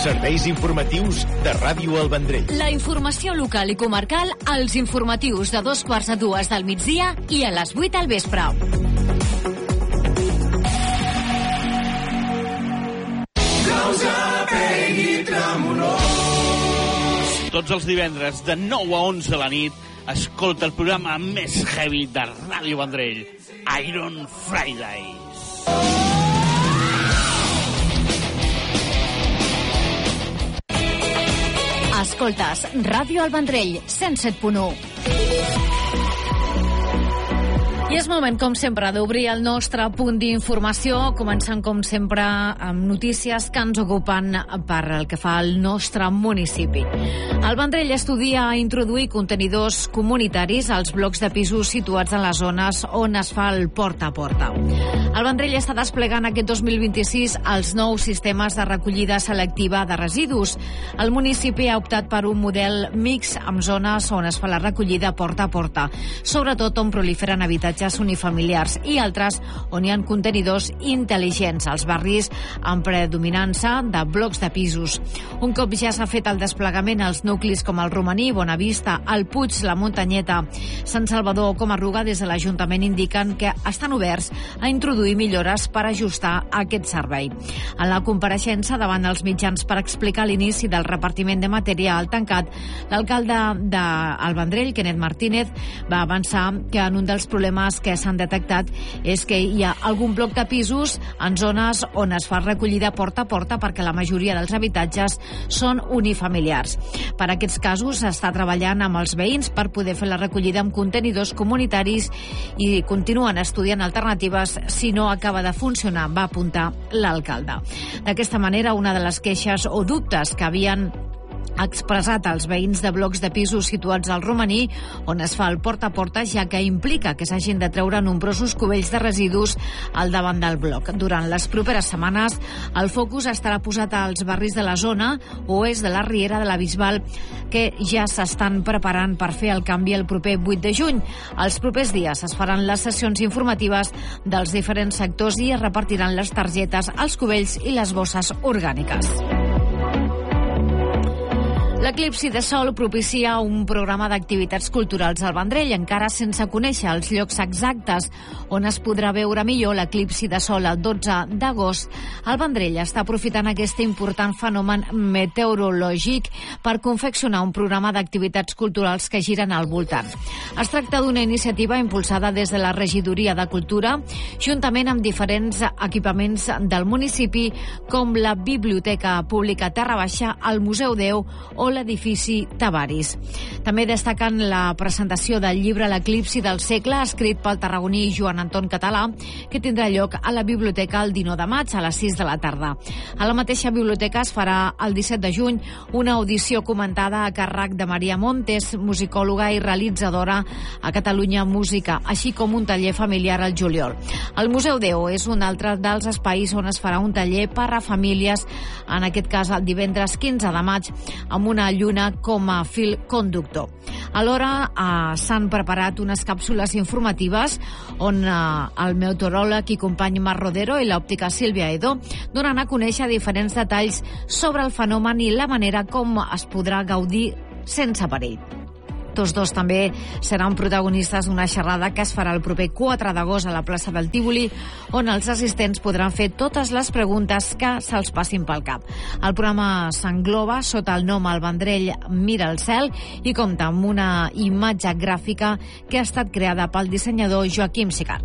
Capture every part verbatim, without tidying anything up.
Serveis informatius de Ràdio El Vendrell. La informació local i comarcal als informatius de dos quarts a dues del migdia i a les vuit al vespre. Tots els divendres de nou a onze de la nit escolta el programa més heavy de Ràdio Vendrell, Iron Fridays. Escoltes Ràdio El Vendrell, cent set punt u. I és moment, com sempre, d'obrir el nostre punt d'informació, començant, com sempre, amb notícies que ens ocupen per el que fa al nostre municipi. El Vendrell estudia introduir contenidors comunitaris als blocs de pisos situats en les zones on es fa el porta a porta. El Vendrell està desplegant aquest dos mil vint-i-sis els nous sistemes de recollida selectiva de residus. El municipi ha optat per un model mix amb zones on es fa la recollida porta a porta, sobretot on proliferen habitatges unifamiliars i altres on hi ha contenidors intel·ligents als barris amb predominança de blocs de pisos. Un cop ja s'ha fet el desplegament als nuclis com el Romaní, Bonavista, el Puig, la Muntanyeta, Sant Salvador o Comarruga, des de l'Ajuntament indiquen que estan oberts a introduir millores per ajustar aquest servei. En la compareixença davant els mitjans per explicar l'inici del repartiment de material tancat, l'alcalde del Vendrell, Kenneth Martínez, va avançar que en un dels problemes que s'han detectat és que hi ha algun bloc de pisos en zones on es fa recollida porta a porta perquè la majoria dels habitatges són unifamiliars. Per aquests casos s'està treballant amb els veïns per poder fer la recollida amb contenidors comunitaris i continuen estudiant alternatives si no acaba de funcionar, va apuntar l'alcalde. D'aquesta manera, una de les queixes o dubtes que havien expressat als veïns de blocs de pisos situats al Romaní, on es fa el porta a porta, ja que implica que s'hagin de treure nombrosos cubells de residus al davant del bloc. Durant les properes setmanes, el focus estarà posat als barris de la zona oest de la Riera de la Bisbal, que ja s'estan preparant per fer el canvi el proper vuit de juny. Els propers dies es faran les sessions informatives dels diferents sectors i es repartiran les targetes, els cubells i les bosses orgàniques. L'eclipsi de sol propicia un programa d'activitats culturals al Vendrell, encara sense conèixer els llocs exactes on es podrà veure millor l'eclipsi de sol el dotze d'agost. El Vendrell està aprofitant aquest important fenomen meteorològic per confeccionar un programa d'activitats culturals que giren al voltant. Es tracta d'una iniciativa impulsada des de la Regidoria de Cultura, juntament amb diferents equipaments del municipi, com la Biblioteca Pública Terra Baixa, el Museu Déu o l'edifici Tavaris. També destaquen la presentació del llibre L'eclipsi del segle, escrit pel tarragoní Joan Anton Català, que tindrà lloc a la biblioteca el dinou de maig a les sis de la tarda. A la mateixa biblioteca es farà el disset de juny una audició comentada a càrrec de Maria Montes, musicòloga i realitzadora a Catalunya Música, així com un taller familiar al juliol. El Museu Déu és un altre dels espais on es farà un taller per a famílies, en aquest cas el divendres quinze de maig, amb una lluna com a fil conductor. Alhora eh, s'han preparat unes càpsules informatives on eh, el meteoròleg i company Marc Rodero i l'òptica Sílvia Edo donen a conèixer diferents detalls sobre el fenomen i la manera com es podrà gaudir sense perill. Tots dos també seran protagonistes d'una xerrada que es farà el proper quatre d'agost a la plaça del Tívoli, on els assistents podran fer totes les preguntes que se'ls passin pel cap. El programa s'engloba sota el nom El Vendrell mira el cel i compta amb una imatge gràfica que ha estat creada pel dissenyador Joaquim Sicar.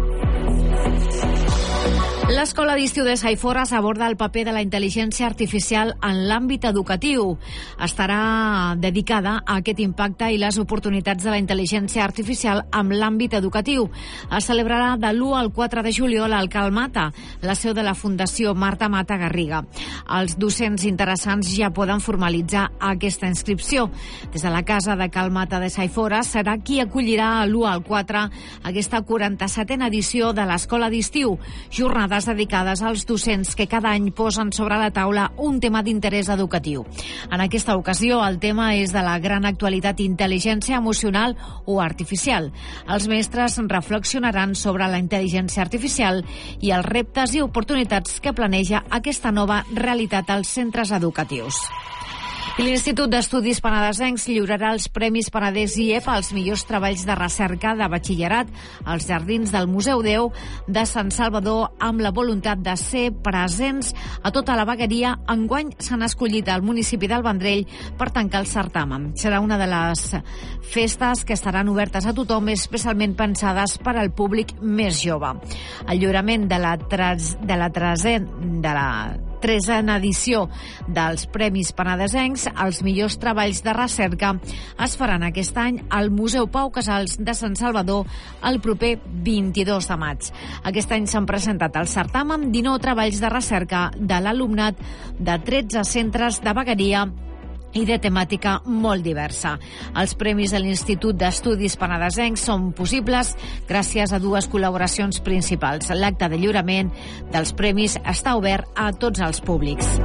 L'Escola d'Estiu de Saifores aborda el paper de la intel·ligència artificial en l'àmbit educatiu. Estarà dedicada a aquest impacte i les oportunitats de la intel·ligència artificial en l'àmbit educatiu. Es celebrarà de l'u al quatre de juliol al Cal Mata, la seu de la Fundació Marta Mata Garriga. Els docents interessants ja poden formalitzar aquesta inscripció. Des de la Casa de Cal Mata de Saifores serà qui acollirà l'u al quatre aquesta quaranta-setena edició de l'Escola d'Estiu, jornades les dedicades als docents que cada any posen sobre la taula un tema d'interès educatiu. En aquesta ocasió, el tema és de la gran actualitat intel·ligència emocional o artificial. Els mestres reflexionaran sobre la intel·ligència artificial i els reptes i oportunitats que planeja aquesta nova realitat als centres educatius. L'Institut d'Estudis Penedesencs lliurarà els Premis Penedès I E F als millors treballs de recerca de batxillerat als jardins del Museu Déu de Sant Salvador amb la voluntat de ser presents a tota la vegueria. Enguany s'han escollit al municipi del Vendrell per tancar el certamen. Serà una de les festes que estaran obertes a tothom, especialment pensades per al públic més jove. El lliurament de la, tres, de la, tresen, de la tresena edició dels Premis Penedesencs als millors treballs de recerca es faran aquest any al Museu Pau Casals de Sant Salvador el proper vint-i-dos de maig. Aquest any s'han presentat al certamen dinou treballs de recerca de l'alumnat de tretze centres de vegueria i de temàtica molt diversa. Els premis de l'Institut d'Estudis Penedesencs són possibles gràcies a dues col·laboracions principals. L'acte de lliurament dels premis està obert a tots els públics.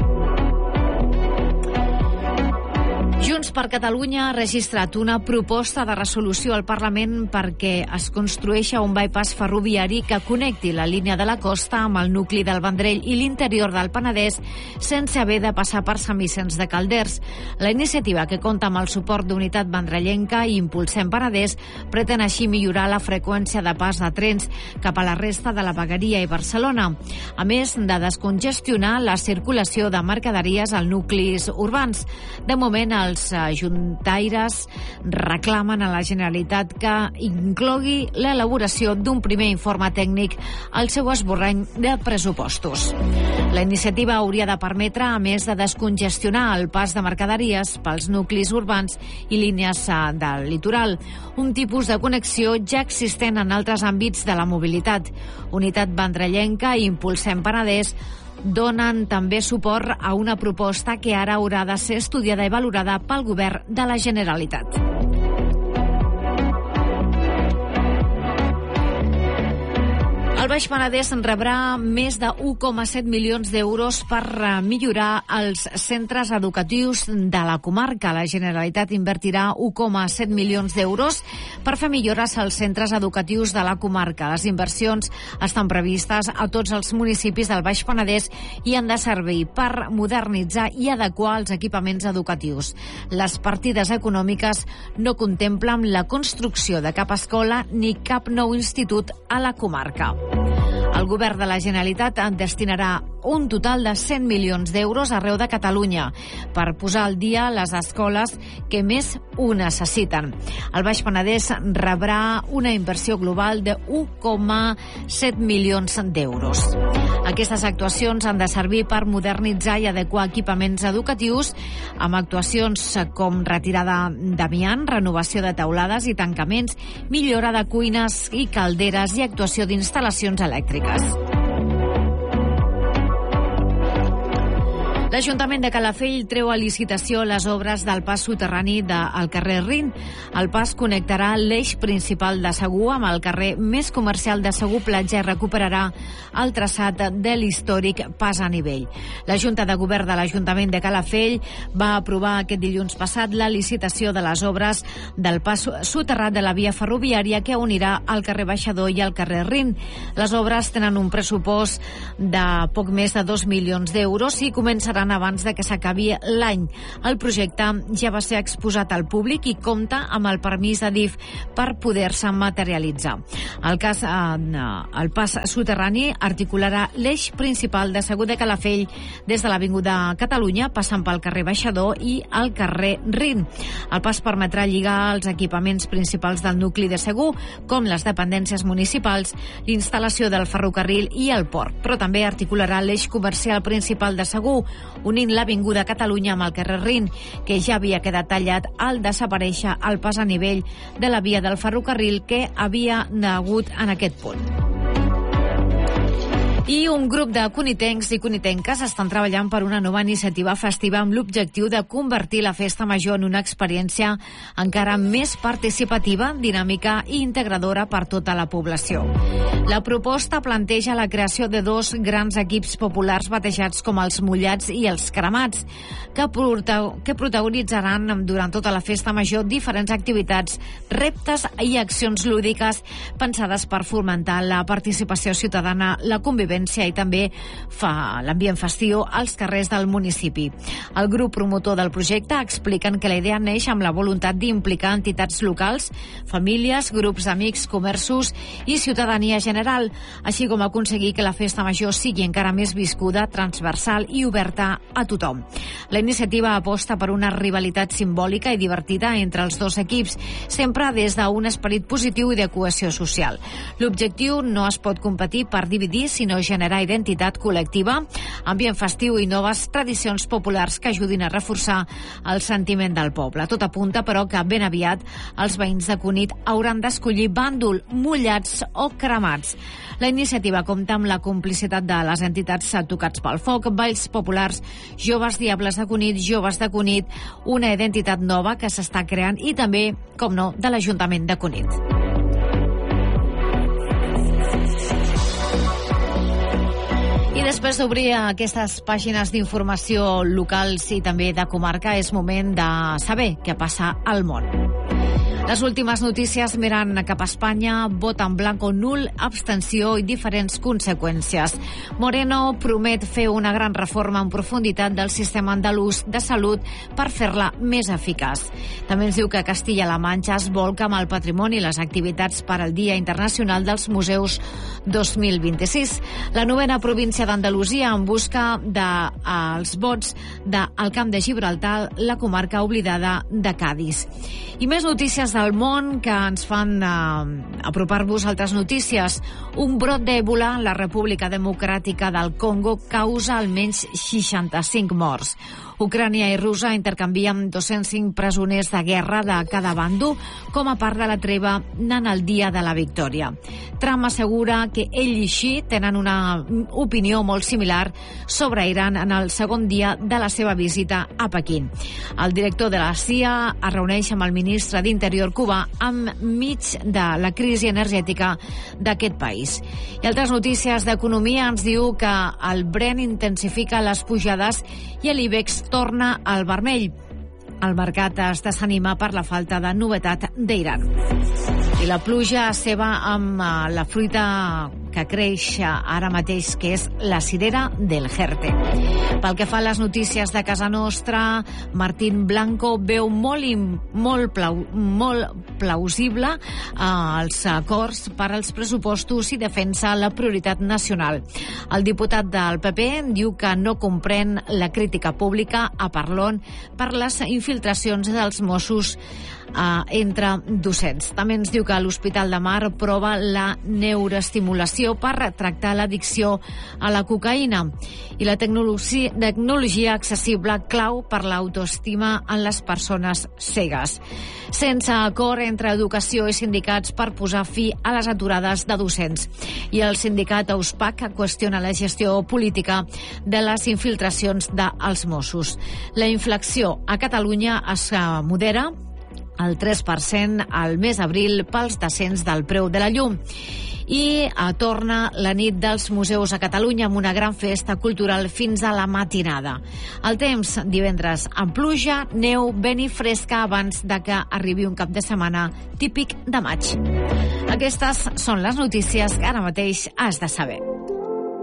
Junts per Catalunya ha registrat una proposta de resolució al Parlament perquè es construeixi un bypass ferroviari que connecti la línia de la costa amb el nucli del Vendrell i l'interior del Penedès sense haver de passar per Sant Vicenç de Calders. La iniciativa, que compta amb el suport d'Unitat Vendrellenca i Impulsem Penedès, pretén així millorar la freqüència de pas de trens cap a la resta de la vegueria i Barcelona, a més de descongestionar la circulació de mercaderies als nuclis urbans. De moment, el els ajuntaires reclamen a la Generalitat que inclogui l'elaboració d'un primer informe tècnic al seu esborrany de pressupostos. La iniciativa hauria de permetre, a més de descongestionar el pas de mercaderies pels nuclis urbans i línies del litoral, un tipus de connexió ja existent en altres àmbits de la mobilitat. Unitat Vendrellenca i Impulsem Penedès donen també suport a una proposta que ara haurà de ser estudiada i valorada pel Govern de la Generalitat. El Baix Penedès rebrà més de u coma set milions d'euros per millorar els centres educatius de la comarca. La Generalitat invertirà u coma set milions d'euros per fer millores als centres educatius de la comarca. Les inversions estan previstes a tots els municipis del Baix Penedès i han de servir per modernitzar i adequar els equipaments educatius. Les partides econòmiques no contemplen la construcció de cap escola ni cap nou institut a la comarca. El Govern de la Generalitat en destinarà un total de cent milions d'euros arreu de Catalunya per posar al dia les escoles que més ho necessiten. El Baix Penedès rebrà una inversió global de u coma set milions d'euros. Aquestes actuacions han de servir per modernitzar i adequar equipaments educatius amb actuacions com retirada d'amiant, renovació de teulades i tancaments, millora de cuines i calderes i actuació d'instal·lacions elèctriques. L'Ajuntament de Calafell treu a licitació les obres del pas soterrani del carrer Rin. El pas connectarà l'eix principal de Segur amb el carrer més comercial de Segur Platja i recuperarà el traçat de l'històric pas a nivell. La Junta de Govern de l'Ajuntament de Calafell va aprovar aquest dilluns passat la licitació de les obres del pas soterrat de la via ferroviària que unirà el carrer Baixador i el carrer Rin. Les obres tenen un pressupost de poc més de dos milions d'euros i començaran abans de que s'acabi l'any. El projecte ja va ser exposat al públic i compta amb el permís de D I F per poder-se materialitzar. El, cas, eh, el pas soterrani articularà l'eix principal de Segur de Calafell des de l'Avinguda Catalunya, passant pel carrer Baixador i el carrer Rin. El pas permetrà lligar els equipaments principals del nucli de Segur, com les dependències municipals, l'instal·lació del ferrocarril i el port, però també articularà l'eix comercial principal de Segur, unint l'Avinguda Catalunya amb el carrer Rin, que ja havia quedat tallat al desaparèixer el pas a nivell de la via del ferrocarril que havia hagut en aquest punt. I un grup de conitencs i conitenques estan treballant per una nova iniciativa festiva amb l'objectiu de convertir la Festa Major en una experiència encara més participativa, dinàmica i integradora per tota la població. La proposta planteja la creació de dos grans equips populars batejats com els Mullats i els Cremats, que, prota- que protagonitzaran durant tota la Festa Major diferents activitats, reptes i accions lúdiques pensades per fomentar la participació ciutadana, la convivència i també fa l'ambient festiu als carrers del municipi. El grup promotor del projecte expliquen que la idea neix amb la voluntat d'implicar entitats locals, famílies, grups d'amics, comerços i ciutadania general, així com aconseguir que la Festa Major sigui encara més viscuda, transversal i oberta a tothom. La iniciativa aposta per una rivalitat simbòlica i divertida entre els dos equips, sempre des d'un esperit positiu i de cohesió social. L'objectiu no es pot competir per dividir, sinó generar identitat col·lectiva, ambient festiu i noves tradicions populars que ajudin a reforçar el sentiment del poble. Tot apunta, però, que ben aviat els veïns de Cunit hauran d'escollir bàndol, mullats o cremats. La iniciativa compta amb la complicitat de les entitats Tocats pel Foc, Balls Populars, Joves Diables de Cunit, Joves de Cunit, una identitat nova que s'està creant i també, com no, de l'Ajuntament de Cunit. I després d'obrir aquestes pàgines d'informació locals i també de comarca, és moment de saber què passa al món. Les últimes notícies miren cap a Espanya, vot en blanc o nul, abstenció i diferents conseqüències. Moreno promet fer una gran reforma en profunditat del sistema andalús de salut per fer-la més eficaç. També ens diu que Castilla-La Manxa es volca amb el patrimoni i les activitats per al Dia Internacional dels Museus dos mil vint-i-sis. La novena província d'Andalusia en busca dels vots del Camp de Gibraltar, la comarca oblidada de Cadis. I més notícies del món que ens fan eh, apropar-vos altres notícies. Un brot d'èbola en la República Democràtica del Congo causa almenys seixanta-cinc morts. Ucrània i Rússia intercanvien dos-cents cinc presoners de guerra de cada bando com a part de la treva en el dia de la victòria. Trump assegura que ell i Xi tenen una opinió molt similar sobre Iran en el segon dia de la seva visita a Pequín. El director de la C I A es reuneix amb el ministre d'Interior cubà enmig de la crisi energètica d'aquest país. I altres notícies d'economia ens diu que el Brent intensifica les pujades i l'IBEX torna al vermell. El mercat es desanima per la falta de novetat d'Iran. I la pluja ceba amb la fruita que creix ara mateix, que és la cirera del Jerte. Pel que fa a les notícies de casa nostra, Martín Blanco veu molt, molt, plau, molt plausible eh, els acords per als pressupostos i defensa la prioritat nacional. El diputat del P P diu que no comprèn la crítica pública a Parlon per les infiltracions dels Mossos Uh, entre docents. També ens diu que l'Hospital de Mar prova la neuroestimulació per tractar l'addicció a la cocaïna i la tecnologia, tecnologia accessible clau per l'autoestima en les persones cegues. Sense acord entre educació i sindicats per posar fi a les aturades de docents. I el sindicat AUSPAC qüestiona la gestió política de les infiltracions dels Mossos. La inflació a Catalunya es modera el tres per cent al mes d'abril pels descens del preu de la llum. I torna la nit dels museus a Catalunya amb una gran festa cultural fins a la matinada. El temps, divendres amb pluja, neu, vent i fresca abans de que arribi un cap de setmana típic de maig. Aquestes són les notícies que ara mateix has de saber.